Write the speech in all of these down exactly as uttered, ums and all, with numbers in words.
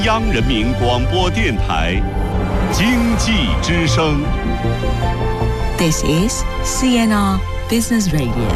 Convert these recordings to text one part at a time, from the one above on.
央人民广播电台经济之声。 This is C N R Business Radio。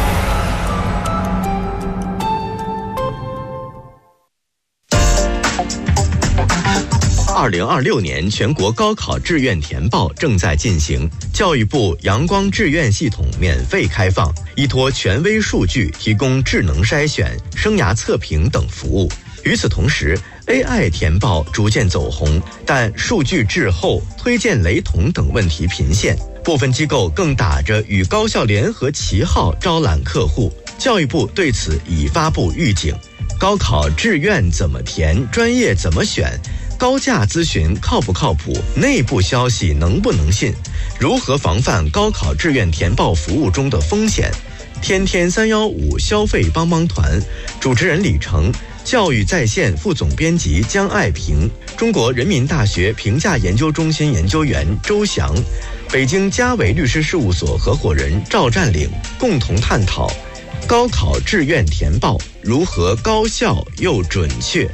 二零二六年全国高考志愿填报正在进行，教育部阳光志愿系统免费开放，依托权威数据提供智能筛选、生涯测评等服务。与此同时 ，A I 填报逐渐走红，但数据滞后、推荐雷同等问题频现，部分机构更打着与高校联合旗号招揽客户。教育部对此已发布预警：高考志愿怎么填，专业怎么选？ 高价咨询靠不靠谱？内部消息能不能信？如何防范高考志愿填报服务中的风险？天天三幺五消费帮帮团，主持人李成，教育在线副总编辑江爱萍，中国人民大学评价研究中心研究员周翔，北京嘉维律师事务所合伙人赵占领，共同探讨高考志愿填报如何高效又准确。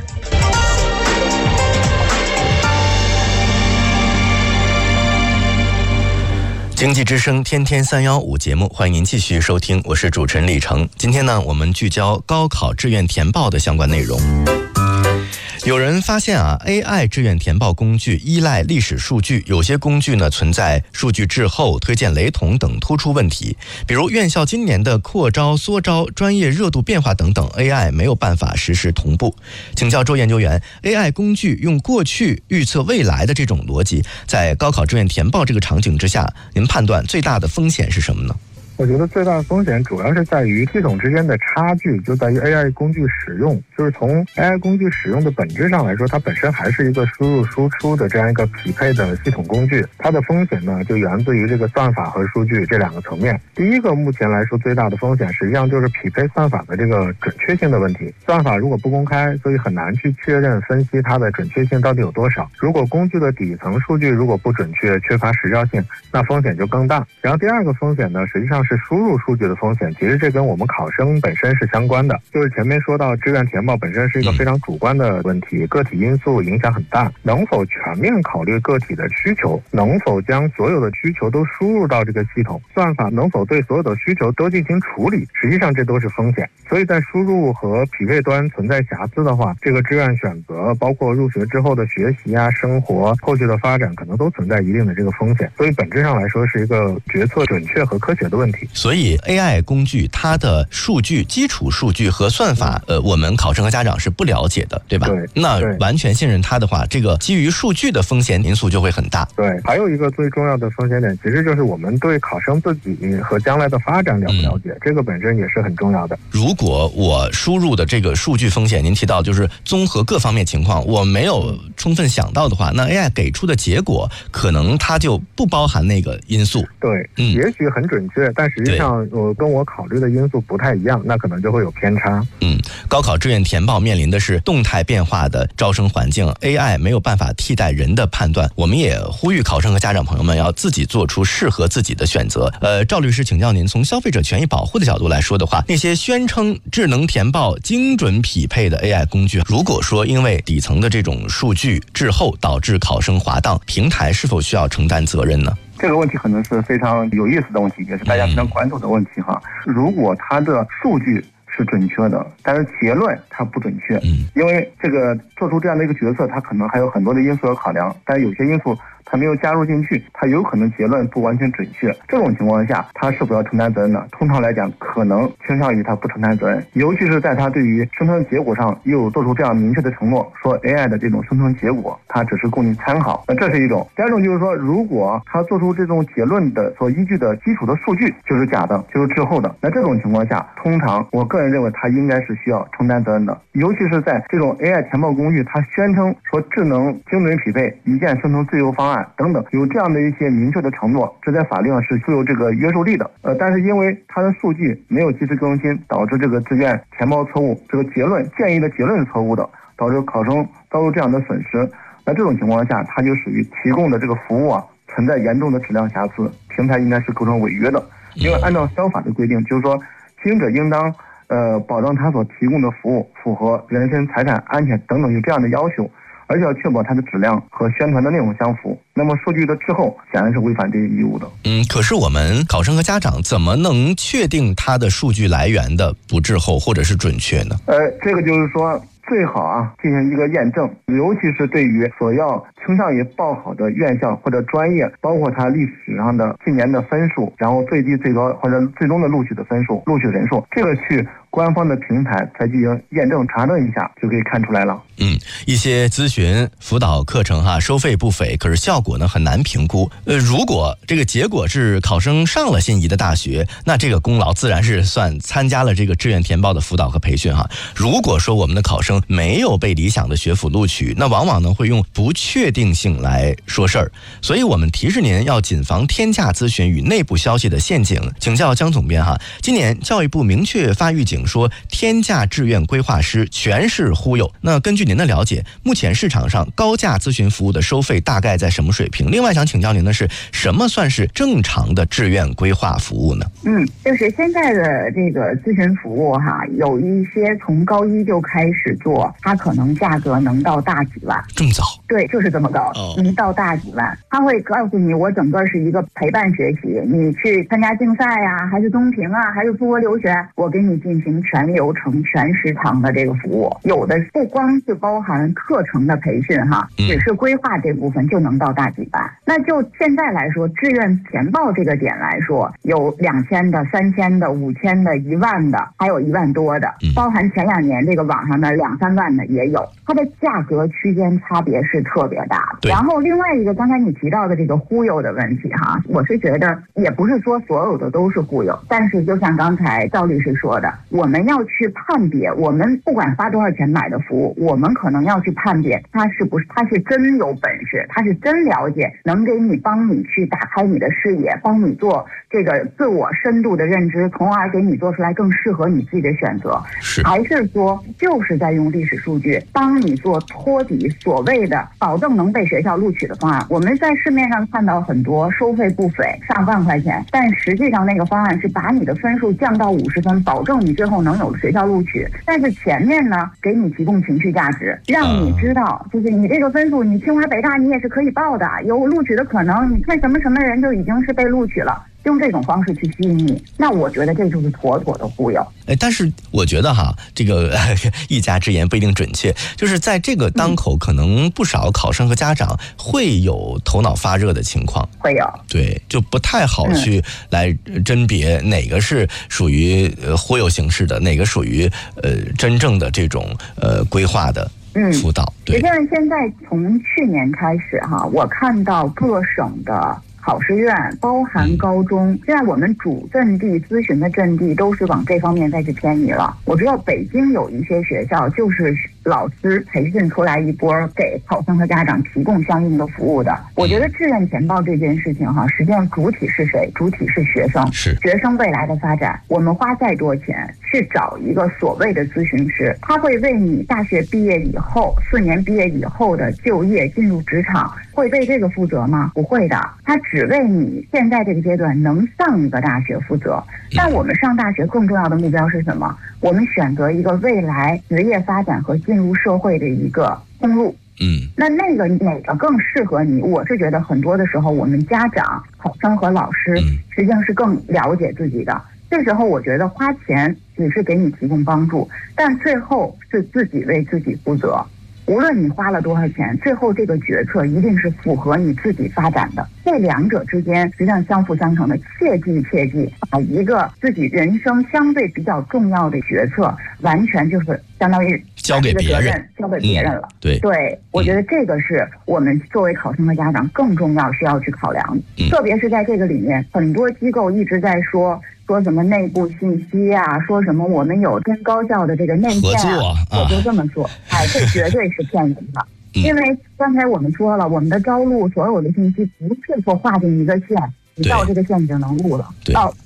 经济之声天天三幺五节目，欢迎您继续收听，我是主持人李成。今天呢，我们聚焦高考志愿填报的相关内容。 有人发现啊 ，A I 志愿填报工具依赖历史数据，有些工具呢存在数据滞后、推荐雷同等突出问题。比如院校今年的扩招、缩招、专业热度变化等等 ，A I 没有办法实时同步。请教周研究员 ，A I 工具用过去预测未来的这种逻辑，在高考志愿填报这个场景之下，您判断最大的风险是什么呢？ 我觉得最大的风险主要是在于系统之间的差距，就在于 A I 工具使用。就是从 A I 工具使用的本质上来说，它本身还是一个输入输出的这样一个匹配的系统工具。它的风险呢，就源自于这个算法和数据这两个层面。第一个，目前来说最大的风险，实际上就是匹配算法的这个准确性的问题。算法如果不公开，所以很难去确认分析它的准确性到底有多少。如果工具的底层数据如果不准确，缺乏时效性，那风险就更大。然后第二个风险呢，实际上是 是输入数据的风险，其实这跟我们考生本身是相关的。就是前面说到，志愿填报本身是一个非常主观的问题，个体因素影响很大。能否全面考虑个体的需求，能否将所有的需求都输入到这个系统，算法能否对所有的需求都进行处理，实际上这都是风险。所以在输入和匹配端存在瑕疵的话，这个志愿选择，包括入学之后的学习啊、生活、后续的发展，可能都存在一定的这个风险。所以本质上来说，是一个决策准确和科学的问题。 所以 A I 工具它的数据、基础数据和算法，呃，我们考生和家长是不了解的，对吧？ 对。 那完全信任它的话，这个基于数据的风险因素就会很大。 对。还有一个最重要的风险点，其实就是我们对考生自己和将来的发展了不了解，嗯、这个本身也是很重要的。如果我输入的这个数据风险，您提到就是综合各方面情况，我没有充分想到的话，那 A I 给出的结果可能它就不包含那个因素。 对。嗯。也许很准确，但实际上 我跟我考虑的因素不太一样，那可能就会有偏差。 嗯，高考志愿填报面临的是动态变化的招生环境 ，A I 没有办法替代人的判断。我们也呼吁考生和家长朋友们要自己做出适合自己的选择。呃，赵律师，请教您，从消费者权益保护的角度来说的话，那些宣称智能填报、精准匹配的 A I 工具，如果说因为底层的这种数据滞后导致考生滑档，平台是否需要承担责任呢？ 这个问题可能是非常有意思的问题，也是大家非常关注的问题哈。如果它的数据是准确的，但是结论它不准确，因为这个做出这样的一个决策，它可能还有很多的因素要考量，但是有些因素 它没有加入进去，它有可能结论不完全准确。这种情况下，它是否要承担责任呢？通常来讲，可能倾向于它不承担责任，尤其是在它对于生成结果上又做出这样明确的承诺，说 A I 的这种生成结果，它只是供你参考。那这是一种。第二种就是说，如果它做出这种结论的所依据的基础的数据就是假的，就是滞后的，那这种情况下，通常我个人认为它应该是需要承担责任的，尤其是在这种 A I 填报工具，它宣称说智能精准匹配、一键生成自由方案 等等，有这样的一些明确的承诺，这在法律上是具有这个约束力的。呃，但是因为它的数据没有及时更新，导致这个志愿填报错误，这个结论建议的结论是错误的，导致考生遭受这样的损失。那这种情况下，它就属于提供的这个服务啊存在严重的质量瑕疵，平台应该是构成违约的。因为按照消法的规定，就是说经营者应当呃保证他所提供的服务符合人身、财产安全等等有这样的要求。 而且要确保它的质量和宣传的内容相符。那么数据的滞后显然是违反这个义务的。 嗯，可是我们考生和家长怎么能确定它的数据来源的不滞后或者是准确呢？ 呃，这个就是说最好啊进行一个验证，尤其是对于所要倾向于报考的院校或者专业，包括它历史上的近年的分数，然后最低最高或者最终的录取的分数、录取人数，这个去官方的平台才进行验证查证一下，就可以看出来了。 嗯，一些咨询辅导课程哈、啊，收费不菲，可是效果呢很难评估。呃，如果这个结果是考生上了心仪的大学，那这个功劳自然是算参加了这个志愿填报的辅导和培训哈。如果说我们的考生没有被理想的学府录取，那往往呢会用不确定性来说事儿。所以我们提示您要谨防天价咨询与内部消息的陷阱。请教江总编哈，今年教育部明确发预警说，天价志愿规划师全是忽悠。那根据您的了解，目前市场上高价咨询服务的收费大概在什么水平？另外想请教您的是，什么算是正常的志愿规划服务呢？ 嗯，就是现在的这个咨询服务哈，有一些从高一就开始做，它可能价格能到大几万。 这么早？ 对，就是这么高，能、哦、到大几万。他会告诉你，我整个是一个陪伴学习，你去参加竞赛呀、啊，还是综评啊，还是出国留学，我给你进行全流程、全时长的这个服务。有的不光是包含课程的培训哈，只是规划这部分就能到大几万。那就现在来说，志愿填报这个点来说，有两千的、三千的、五千的、一万的，还有一万多的，包含前两年这个网上的两三万的也有。它的价格区间差别是特别大的。然后另外一个，刚才你提到的这个忽悠的问题哈，我是觉得也不是说所有的都是忽悠，但是就像刚才赵律师说的，我们要去判别，我们不管花多少钱买的服务，我们可能要去判别他是不是他是真有本事，他是真了解，能给你帮你去打开你的视野，帮你做这个自我深度的认知，从而给你做出来更适合你自己的选择， 是还是说就是在用历史数据帮你做托底，所谓的保证能被学校录取的方案。我们在市面上看到很多收费不菲，上万块钱，但实际上那个方案是把你的分数降到五十分，保证你最后能有学校录取。但是前面呢，给你提供情绪价值，让你知道，就是你这个分数，你清华北大你也是可以报的，有录取的可能。你看什么什么人就已经是被录取了。用这种方式去吸引你，那我觉得这就是妥妥的忽悠。 哎，但是我觉得哈，这个一家之言不一定准确，就是在这个当口，可能不少考生和家长会有头脑发热的情况， 会有， 对，就不太好去来甄别哪个是属于呃忽悠形式的，哪个属于呃真正的这种呃规划的辅导。 嗯，实际上现在从去年开始哈，我看到各省的考试院包含高中，现在我们主阵地咨询的阵地都是往这方面再去偏移了。我知道北京有一些学校就是老师培训出来一波给考生和家长提供相应的服务的。我觉得志愿填报这件事情哈，实际上主体是谁？主体是学生， 是学生未来的发展。我们花再多钱去找一个所谓的咨询师，他会为你大学毕业以后四年毕业以后的就业进入职场会为这个负责吗？不会的，他只为你现在这个阶段能上一个大学负责。但我们上大学更重要的目标是什么？我们选择一个未来职业发展和进入社会的一个通路。 嗯， 那那个哪个更适合你？我是觉得很多的时候，我们家长、考生和老师实际上是更了解自己的。这时候我觉得花钱只是给你提供帮助，但最后是自己为自己负责。无论你花了多少钱，最后这个决策一定是符合你自己发展的。这两者之间实际上相辅相成的，切记切记，把一个自己人生相对比较重要的决策，完全就是相当于交给别人， 交给别人了。 嗯、对对，我觉得这个是我们作为考生和家长更重要需要去考量的、嗯。特别是在这个里面，很多机构一直在说。说什么内部信息啊，说什么我们有跟高校的这个内线啊，我就这么说，哎，这绝对是骗人的。因为刚才我们说了，我们的招录所有的信息不是说划定一个线，你到这个线你就能录了，到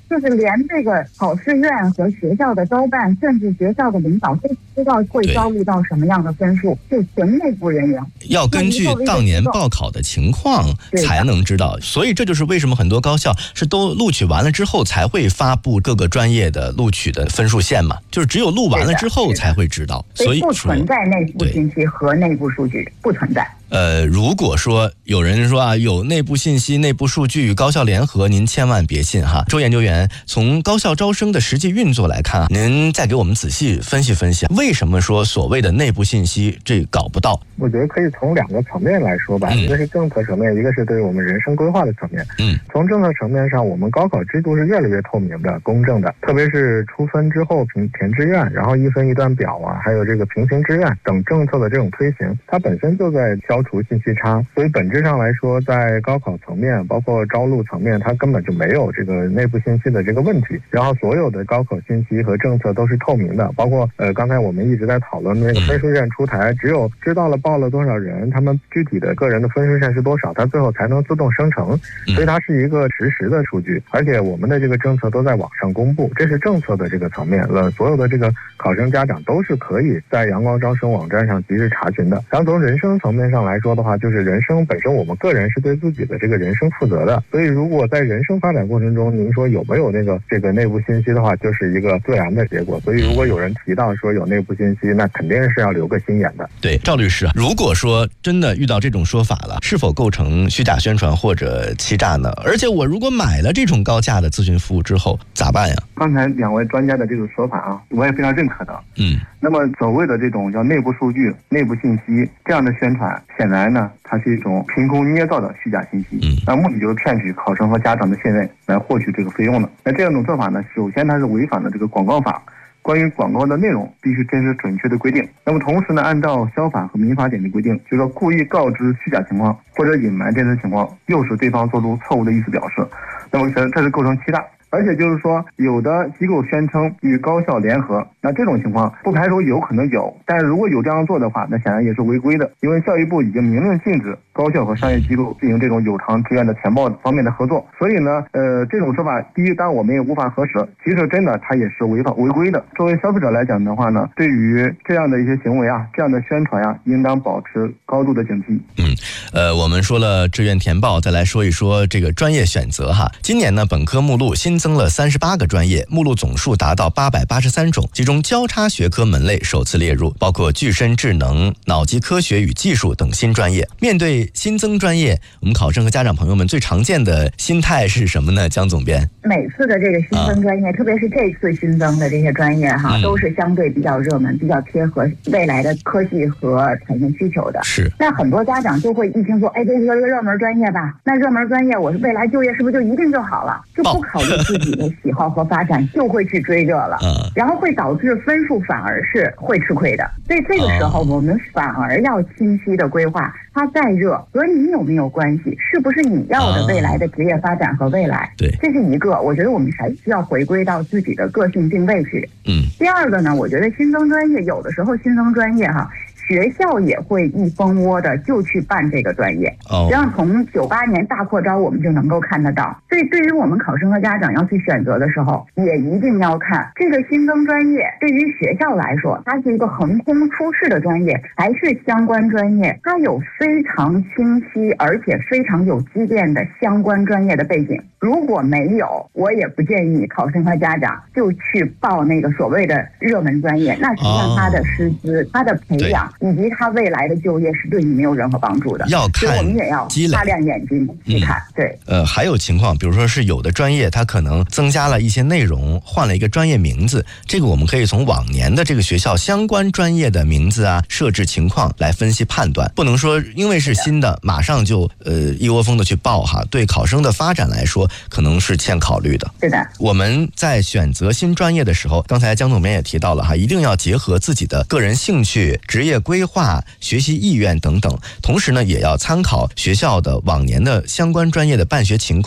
就是连这个考试院和学校的招办，甚至学校的领导都不知道会招录到什么样的分数，就纯内部人员要根据当年报考的情况才能知道。所以这就是为什么很多高校是都录取完了之后才会发布各个专业的录取的分数线嘛，就是只有录完了之后才会知道。 所以不存在内部信息和内部数据，不存在。 呃，如果说有人说啊，有内部信息、内部数据与高校联合，您千万别信哈。周研究员，从高校招生的实际运作来看，您再给我们仔细分析分析，为什么说所谓的内部信息这搞不到？ 我觉得可以从两个层面来说吧，嗯、一个是政策层面，一个是对我们人生规划的层面。嗯，从政策层面上，我们高考制度是越来越透明的、公正的，特别是出分之后评填志愿，然后一分一段表啊，还有这个平行志愿等政策的这种推行，它本身就在消除信息差。所以本质上来说，在高考层面，包括招录层面，它根本就没有这个内部信息的这个问题。然后所有的高考信息和政策都是透明的，包括呃刚才我们一直在讨论那个分数线出台，只有知道了报了多少人，他们具体的个人的分数线是多少，它最后才能自动生成。所以它是一个实时的数据，而且我们的这个政策都在网上公布，这是政策的这个层面了。所有的这个考生家长都是可以在阳光招生网站上及时查询的。然后从人生层面上来说的话，就是人生本身我们个人是对自己的这个人生负责的，所以如果在人生发展过程中，您说有没有那个这个内部信息的话，就是一个自然的结果。所以如果有人提到说有内部信息，那肯定是要留个心眼的。 对，赵律师，如果说真的遇到这种说法了，是否构成虚假宣传或者欺诈呢？而且我如果买了这种高价的咨询服务之后咋办呀？ 刚才两位专家的这种说法啊，我也非常认可的。嗯，那么所谓的这种叫内部数据、内部信息这样的宣传，显然呢，它是一种凭空捏造的虚假信息。嗯，那目的就是骗取考生和家长的信任，来获取这个费用的。那这样一种做法呢，首先它是违反了这个广告法关于广告的内容必须真实准确的规定。那么同时呢，按照消法和民法典的规定，就是说故意告知虚假情况或者隐瞒真实情况，诱使对方做出错误的意思表示，那么这是构成欺诈。而且就是说，有的机构宣称与高校联合，那这种情况不排除有可能有，但是如果有这样做的话，那显然也是违规的，因为教育部已经明令禁止高校和商业机构进行这种有偿志愿的填报方面的合作。所以呢，呃，这种说法，第一，当然我们也无法核实，其实真的它也是违法违规的。作为消费者来讲的话呢，对于这样的一些行为啊，这样的宣传啊，应当保持高度的警惕。 嗯，呃，我们说了志愿填报，再来说一说这个专业选择哈。今年呢，本科目录新增了三十八个专业，目录总数达到八百八十三种，其中交叉学科门类首次列入，包括具身智能、脑机科学与技术等新专业。面对新增专业，我们考生和家长朋友们最常见的心态是什么呢？江总编， 每次的这个新增专业、啊、特别是这次新增的这些专业哈、嗯，都是相对比较热门、比较贴合未来的科技和产业需求的。 是， 那很多家长就会一听说，哎，这是一个热门专业吧？那热门专业，我未来就业是不是就一定就好了？就不考虑自己的喜好和发展，就会去追这了，嗯，然后会导致分数反而是会吃亏的。所以这个时候，我们反而要清晰的规划，它再热和你有没有关系，是不是你要的未来的职业发展和未来？ 对， 这是一个，我觉得我们还需要回归到自己的个性定位去。嗯，第二个呢，我觉得新增专业有的时候新增专业哈。学校也会一蜂窝的就去办这个专业，实际上从九八年大扩招我们就能够看得到。所以对于我们考生和家长要去选择的时候，也一定要看这个新增专业对于学校来说，它是一个横空出世的专业，还是相关专业，它有非常清晰而且非常有积淀的相关专业的背景。如果没有，我也不建议考生和家长就去报那个所谓的热门专业，那实际上他的师资、他的培养以及他未来的就业是对你没有任何帮助的。 要看积累， 所以我们也要擦亮眼睛去看。嗯、对， 呃，还有情况，比如说是有的专业它可能增加了一些内容，换了一个专业名字，这个我们可以从往年的这个学校相关专业的名字啊、设置情况来分析判断，不能说因为是新的，马上就呃一窝蜂的去报哈，对考生的发展来说可能是欠考虑的。 是的， 我们在选择新专业的时候，刚才江总编也提到了哈，一定要结合自己的个人兴趣、职业规划、学习意愿等等，同时呢，也要参考学校的往年的相关专业的办学情况、师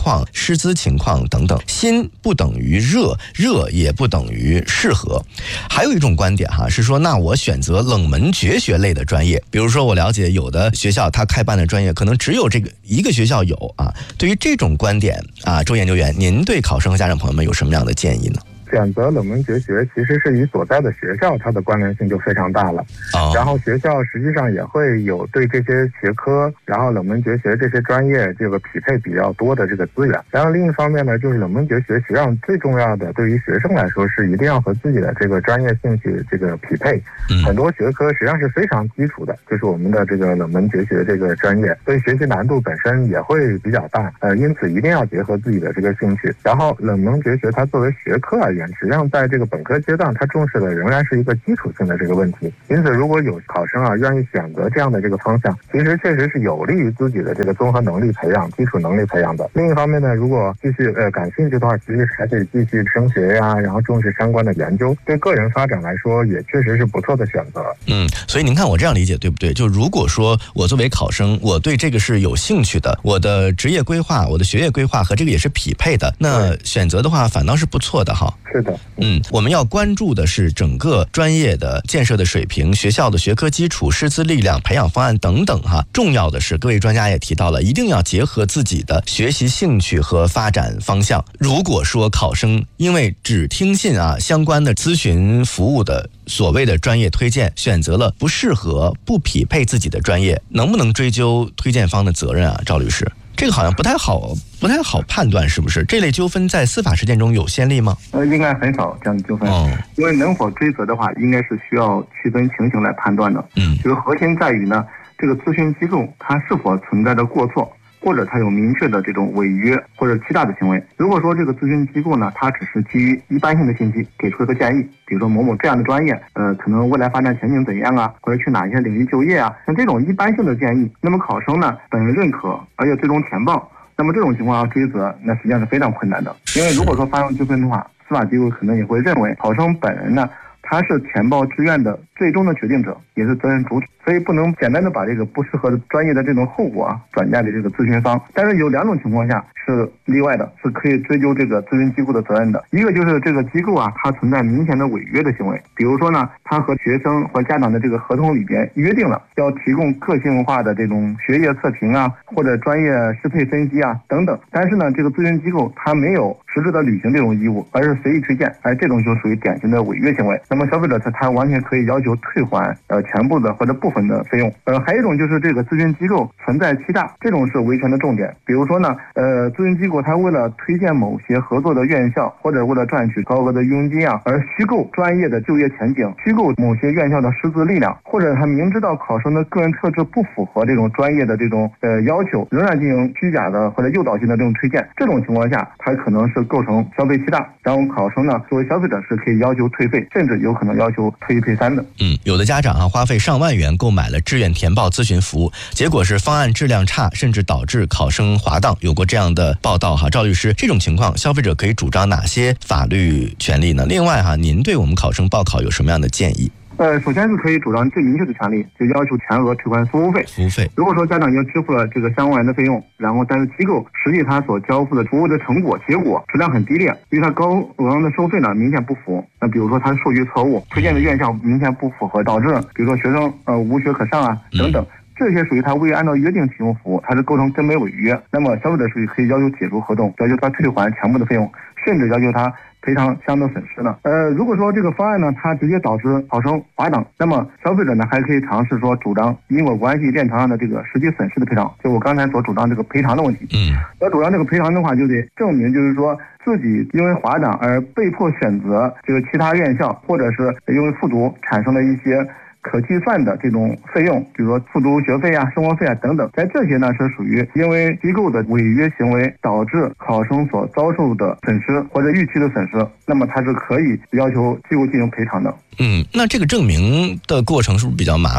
师资情况等等。新不等于热，热也不等于适合。还有一种观点哈，是说那我选择冷门绝学类的专业，比如说我了解有的学校它开办的专业可能只有这个一个学校有啊。对于这种观点啊，周研究员，您对考生和家长朋友们有什么样的建议呢？ 选择冷门绝学其实是与所在的学校它的关联性就非常大了、哦、然后学校实际上也会有对这些学科然后冷门绝学这些专业这个匹配比较多的这个资源。然后另一方面呢，就是冷门绝学实际上最重要的对于学生来说是一定要和自己的这个专业兴趣这个匹配、嗯、很多学科实际上是非常基础的，就是我们的这个冷门绝学这个专业所以学习难度本身也会比较大，呃，因此一定要结合自己的这个兴趣。然后冷门绝学它作为学科而言，实际上在这个本科阶段它重视的仍然是一个基础性的这个问题，因此如果有考生啊愿意选择这样的这个方向，其实确实是有利于自己的这个综合能力培养、基础能力培养的。另一方面呢，如果继续呃感兴趣的话，其实还可以继续升学呀、啊，然后重视相关的研究，对个人发展来说也确实是不错的选择。 嗯，所以您看我这样理解对不对？就如果说我作为考生，我对这个是有兴趣的，我的职业规划、我的学业规划和这个也是匹配的，那选择的话反倒是不错的哈。 是的， 嗯，我们要关注的是整个专业的建设的水平、学校的学科基础、师资力量、培养方案等等哈。重要的是，各位专家也提到了，一定要结合自己的学习兴趣和发展方向。如果说考生因为只听信啊相关的咨询服务的所谓的专业推荐，选择了不适合、不匹配自己的专业，能不能追究推荐方的责任啊？赵律师？这个好像不太好，不太好判断，是不是？这类纠纷在司法实践中有先例吗？ 呃，应该很少这样的纠纷。哦，因为能否追责的话，应该是需要区分情形来判断的。嗯，就是核心在于呢，这个咨询机构它是否存在着过错，或者它有明确的这种违约或者欺诈的行为。如果说这个咨询机构呢，它只是基于一般性的信息给出一个建议，比如说某某这样的专业，呃，可能未来发展前景怎样啊，或者去哪一些领域就业啊，像这种一般性的建议，那么考生呢本人认可，而且最终填报。那么这种情况要追责，那实际上是非常困难的。因为如果说发生纠纷的话，司法机构可能也会认为考生本人呢，他是填报志愿的最终的决定者，也是责任主体，所以不能简单的把这个不适合的专业的这种后果啊转嫁给这个咨询方。但是有两种情况下是例外的，是可以追究这个咨询机构的责任的。一个就是这个机构啊，它存在明显的违约的行为，比如说呢，它和学生和家长的这个合同里边约定了要提供个性化的这种学业测评啊，或者专业适配分析啊等等，但是呢，这个咨询机构它没有实质的履行这种义务，而是随意推荐，哎，这种就属于典型的违约行为。那么消费者他他完全可以要求退还呃全部的或者部分的费用。呃，还有一种就是这个咨询机构存在欺诈，这种是维权的重点。比如说呢，呃，咨询机构他为了推荐某些合作的院校，或者为了赚取高额的佣金啊，而虚构专业的就业前景，虚构某些院校的师资力量，或者他明知道考生的个人特质不符合这种专业的这种呃要求，仍然进行虚假的或者诱导性的这种推荐。这种情况下，他可能是构成消费欺诈，然后考生呢作为消费者是可以要求退费，甚至有可能要求退一赔三的。 嗯，有的家长啊花费上万元购买了志愿填报咨询服务，结果是方案质量差，甚至导致考生滑档，有过这样的报道哈。赵律师，这种情况消费者可以主张哪些法律权利呢？另外哈，您对我们考生报考有什么样的建议？ 呃，首先是可以主张最明确的权利，就要求全额退还服务费。 服务费， 如果说家长已经支付了这个相关的费用，然后但是机构实际他所交付的服务的成果结果质量很低劣，与他高额的收费呢明显不符。那比如说他数据错误，推荐的院校明显不符合，导致比如说学生呃无学可上啊等等。嗯，这些属于他未按照约定提供服务，他是构成真伪违约。那么消费者属于可以要求解除合同，要求他退还全部的费用，甚至要求他赔偿相应损失呢。呃，如果说这个方案呢，它直接导致考生滑档，那么消费者呢还可以尝试说主张因果关系链条上的这个实际损失的赔偿，就我刚才所主张这个赔偿的问题。嗯，要主张这个赔偿的话，就得证明就是说自己因为滑档而被迫选择这个其他院校，或者是因为复读产生了一些可计算的这种费用，比如说复读学费啊、生活费啊等等，在这些呢是属于因为机构的违约行为导致考生所遭受的损失或者预期的损失，那么它是可以要求机构进行赔偿的。 嗯，那这个证明的过程是不是比较麻烦呀？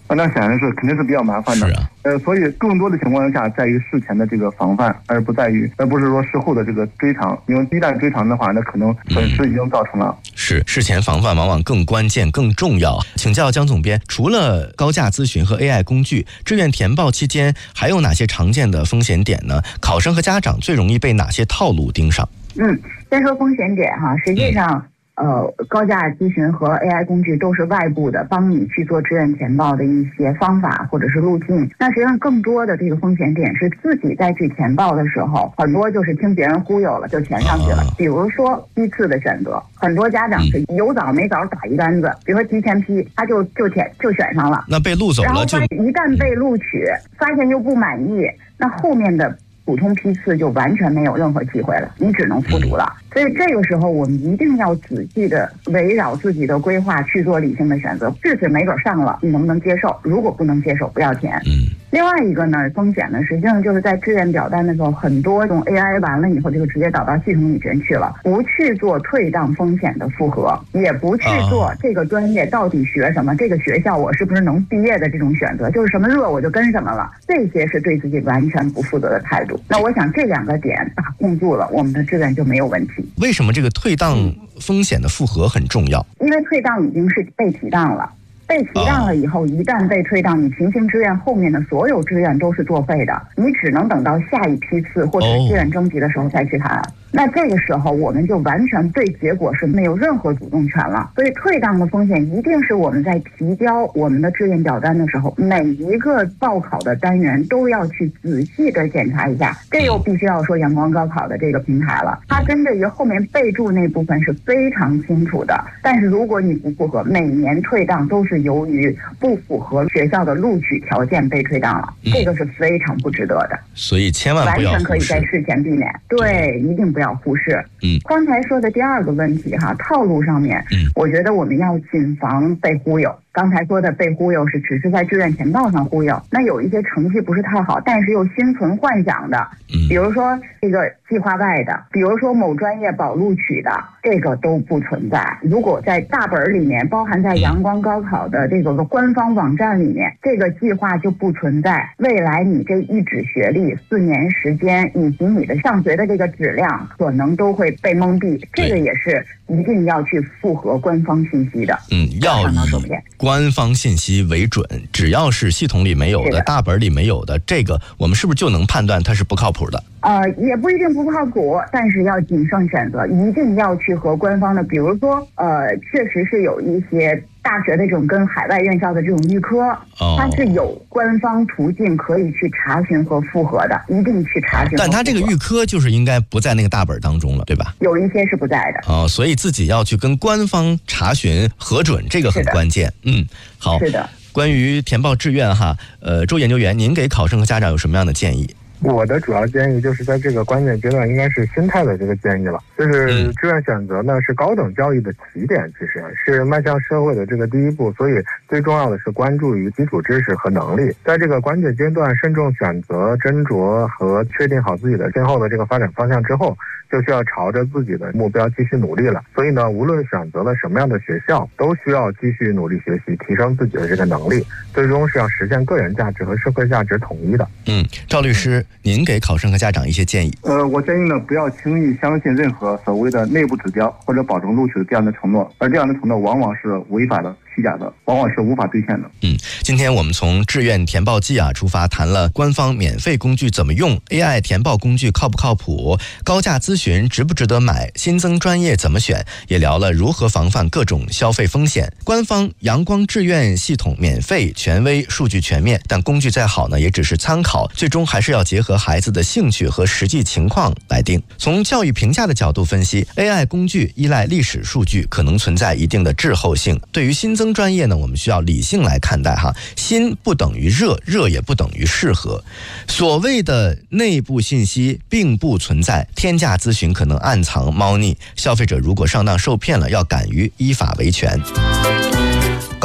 那显然是肯定是比较麻烦的。 是啊， 呃，所以更多的情况下在于事前的这个防范，而不在于，而不是说事后的这个追偿。因为一旦追偿的话，那可能损失已经造成了。 嗯、是事前防范往往更关键、更重要。请教江总编，除了高价咨询和 A I 工具，志愿填报期间还有哪些常见的风险点呢？考生和家长最容易被哪些套路盯上？ 嗯，先说风险点哈，实际上。嗯呃，高价咨询和 A I 工具都是外部的，帮你去做志愿填报的一些方法或者是路径。那实际上更多的这个风险点是自己在去填报的时候，很多就是听别人忽悠了就填上去了。比如说批次的选择，很多家长是有枣没枣打一竿子，比如说提前批，他就就填就选上了， 那被录走了就， 然后一旦被录取，发现又不满意，那后面的普通批次就完全没有任何机会了，你只能复读了。所以这个时候我们一定要仔细的围绕自己的规划去做理性的选择，试试没准上了你能不能接受，如果不能接受不要填。 嗯。 另外一个呢，风险呢，实际上就是在志愿表单的时候，很多用 A I 完了以后就直接导到系统里边去了，不去做退档风险的复核，也不去做这个专业到底学什么，这个学校我是不是能毕业的这种选择，就是什么热我就跟什么了，这些是对自己完全不负责的态度。那我想这两个点把控住了，我们的志愿就没有问题。 为什么这个退档风险的复核很重要？ 因为退档已经是被提档了。被提档了以后，一旦被退档，你平行志愿后面的所有志愿都是作废的，你只能等到下一批次或者志愿征集的时候再去谈。那这个时候我们就完全对结果是没有任何主动权了。所以退档的风险一定是我们在提交我们的志愿表单的时候，每一个报考的单元都要去仔细的检查一下。这又必须要说阳光高考的这个平台了，它针对于后面备注那部分是非常清楚的。但是如果你不符合，每年退档都是由于不符合学校的录取条件被退档了，这个是非常不值得的。 所以千万不要忽视， 完全可以在事前避免。对，一定不要忽视。嗯，刚才说的第二个问题哈，套路上面，嗯，我觉得我们要谨防被忽悠。刚才说的被忽悠是只是在志愿填报上忽悠，那有一些成绩不是太好，但是又心存幻想的，比如说这个计划外的，比如说某专业保录取的，这个都不存在。如果在大本里面，包含在阳光高考的这个官方网站里面，这个计划就不存在。未来你这一纸学历、四年时间以及你的上学的这个质量，可能都会被蒙蔽。这个也是一定要去符合官方信息的。 嗯，要以官方信息为准，只要是系统里没有的、大本里没有的，这个我们是不是就能判断它是不靠谱的？ 呃，也不一定不靠谱，但是要谨慎选择，一定要去和官方的，比如说，呃，确实是有一些大学的这种跟海外院校的这种预科，哦、它是有官方途径可以去查询和复核的，一定去查询。 但它这个预科就是应该不在那个大本当中了，对吧？ 有一些是不在的。 哦，所以自己要去跟官方查询核准，这个很关键。嗯，好。 是的。 关于填报志愿哈，呃，周研究员，您给考生和家长有什么样的建议？ 我的主要建议就是在这个关键阶段，应该是心态的这个建议了。就是志愿选择呢，是高等教育的起点，其实是迈向社会的这个第一步。所以最重要的是关注于基础知识和能力，在这个关键阶段慎重选择、斟酌和确定好自己的今后的这个发展方向之后，就需要朝着自己的目标继续努力了。所以呢，无论选择了什么样的学校，都需要继续努力学习，提升自己的这个能力，最终是要实现个人价值和社会价值统一的。 嗯，赵律师，您给考生和家长一些建议。 呃，我建议呢，不要轻易相信任何所谓的内部指标或者保证录取的这样的承诺，而这样的承诺往往是违法的、虚假的，往往是无法兑现的。 嗯，今天我们从志愿填报季啊出发，谈了官方免费工具怎么用， A I 填报工具靠不靠谱，高价咨询值不值得买，新增专业怎么选，也聊了如何防范各种消费风险。官方阳光志愿系统免费、权威、数据全面，但工具再好呢，也只是参考，最终还是要结合孩子的兴趣和实际情况来定。从教育评价的角度分析， A I 工具依赖历史数据，可能存在一定的滞后性。对于新增专业呢，我们需要理性来看待哈，新不等于热，热也不等于适合。所谓的内部信息并不存在，天价咨询可能暗藏猫腻，消费者如果上当受骗了，要敢于依法维权。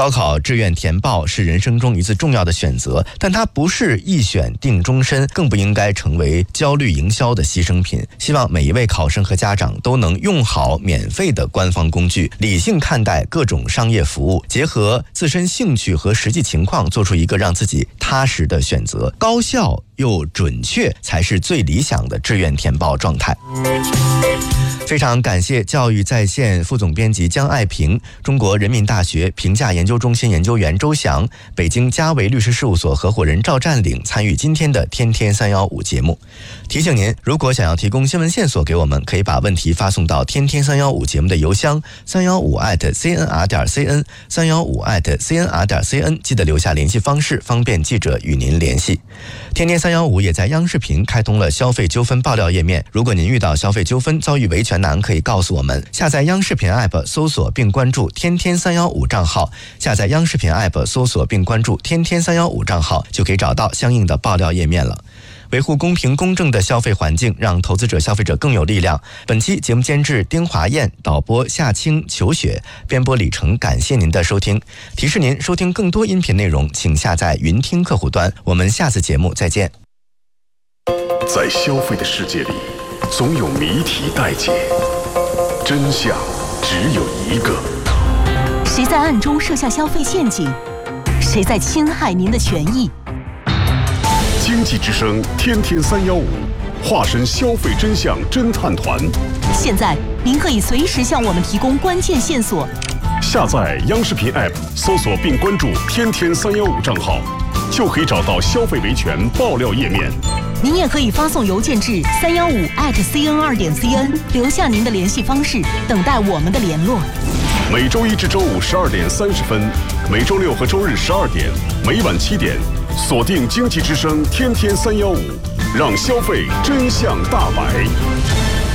高考志愿填报是人生中一次重要的选择，但它不是一选定终身，更不应该成为焦虑营销的牺牲品。希望每一位考生和家长都能用好免费的官方工具，理性看待各种商业服务，结合自身兴趣和实际情况，做出一个让自己踏实的选择，高效又准确才是最理想的志愿填报状态。非常感谢教育在线副总编辑江爱萍、中国人民大学评价研究中心研究员周翔、北京嘉维律师事务所合伙人赵占领参与今天的天天三一五节目。提醒您，如果想要提供新闻线索给我们，可以把问题发送到天天三一五节目的邮箱三一五 at c n r 点 c n 三一五 at c n r 点 c n， 记得留下联系方式，方便记者与您联系。天天三一五也在央视频开通了消费纠纷爆料页面，如果您遇到消费纠纷遭遇维权难，可以告诉我们。下载央视频 app 搜索并关注天天三一五账号，下载央视频 app 搜索并关注天天三一五账号，就可以找到相应的爆料页面了。维护公平公正的消费环境，让投资者消费者更有力量。本期节目监制丁华燕，导播夏青、裘雪，编播李成，感谢您的收听。提示您收听更多音频内容，请下载云听客户端。我们下次节目再见。 在消费的世界里，总有谜题待解，真相只有一个。 谁在暗中设下消费陷阱？谁在侵害您的权益？ 经济之声天天三一五，化身消费真相侦探团。 现在您可以随时向我们提供关键线索。 下载央视频 app， 搜索并关注天天三一五账号，就可以找到消费维权爆料页面。 您也可以发送邮件至三一五 at c n 二点 c n， 留下您的联系方式，等待我们的联络。 每周一至周五十二点三十分，每周六和周日十二点，每晚七点，锁定经济之声天天三一五，让消费真相大白。